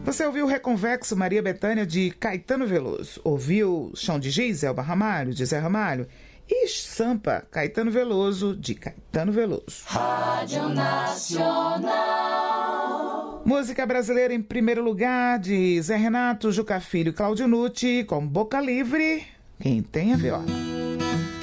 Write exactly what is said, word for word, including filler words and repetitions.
Você ouviu Reconvexo, Maria Bethânia, de Caetano Veloso. Ouviu Chão de Giz, Elba Ramalho, de Zé Ramalho. E Sampa, Caetano Veloso, de Caetano Veloso. Rádio Nacional. Música brasileira em primeiro lugar, de Zé Renato, Juca Filho e Cláudio Nucci, com Boca Livre, Quem Tem a Viola.